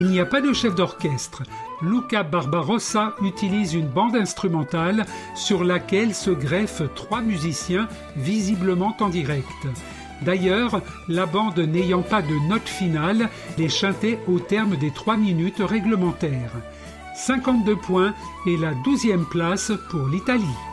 Il n'y a pas de chef d'orchestre. Luca Barbarossa utilise une bande instrumentale sur laquelle se greffent 3 musiciens visiblement en direct. D'ailleurs, la bande n'ayant pas de note finale est chantée au terme des 3 minutes réglementaires. 52 points et la 12e place pour l'Italie.